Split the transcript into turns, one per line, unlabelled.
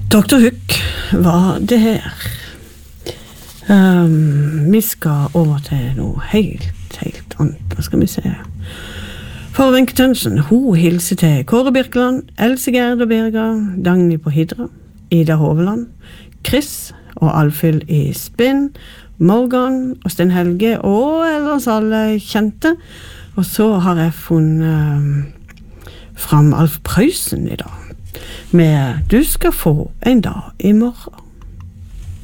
Dr. Hook var det her. Vi skal over til noe helt annet. Hva skal vi se? For Wenche Tønnesen, hun hilser til Kåre Birkeland, Else Gerd og Birga, Dagny på Hidra, Ida Hovland, Chris og Alfhild i Spinn, Morgan og Sten Helge og ellers alle kjente. Og så har jeg funnet fram Alf Prøysen i dag med «Du skal få en dag i morgen».